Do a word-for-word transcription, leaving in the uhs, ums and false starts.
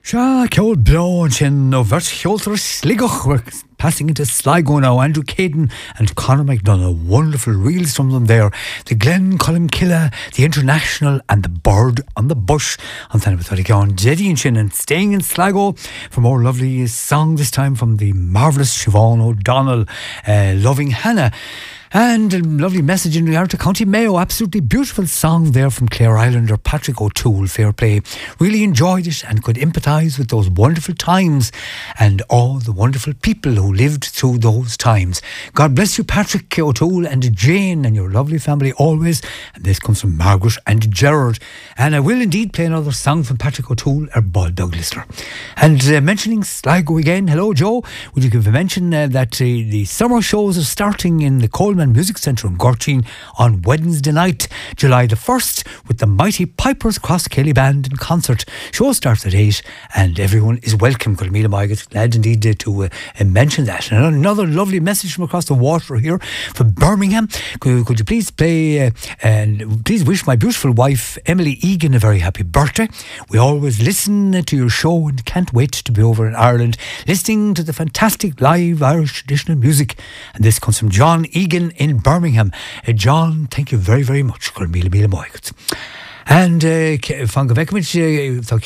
Sha ceol blow and sin no vert Heoltar Sligoch. We're passing into Sligo now. Andrew Caden and Conor McDonough. Wonderful reels from them there. The Glen Columkilla, the International, and the Bird on the Bush. On Thanabutharicon, Jeddy and Shin, and staying in Sligo for more lovely song this time from the marvellous Siobhan O'Donnell, uh, Loving Hannah. And a lovely message in regard to County Mayo. Absolutely beautiful song there from Clare Islander Patrick O'Toole. Fair play. Really enjoyed it and could empathise with those wonderful times and all the wonderful people who lived through those times. God bless you, Patrick O'Toole and Jane and your lovely family always. And this comes from Margaret and Gerard. And I will indeed play another song from Patrick O'Toole, our Bald Dog listener. And uh, mentioning Sligo again. Hello, Joe. Would you give a mention uh, that uh, the summer shows are starting in the Coleman Music Centre in Gortine on Wednesday night, July the first, with the mighty Pipers Cross Kelly Band in concert. Show starts at eight and everyone is welcome. Colmila Margaret, glad indeed uh, to uh, mention that. And another lovely message from across the water here from Birmingham. Could, could you please play uh, and please wish my beautiful wife Emily Egan a very happy birthday. We always listen to your show and can't wait to be over in Ireland listening to the fantastic live Irish traditional music. And this comes from John Egan in Birmingham. Uh, John, thank you very, very much. And uh,